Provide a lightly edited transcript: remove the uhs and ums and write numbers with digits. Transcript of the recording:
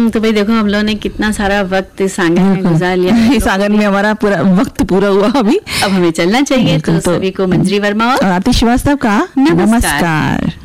तो भाई देखो हम लोगों ने कितना सारा वक्त इस आंगन में गुजार लिया। इस आंगन में हमारा पूरा वक्त पूरा हुआ अभी, अब हमें चलना चाहिए। तो सभी को मंजरी वर्मा और आतिश श्रीवास्तव का नमस्कार।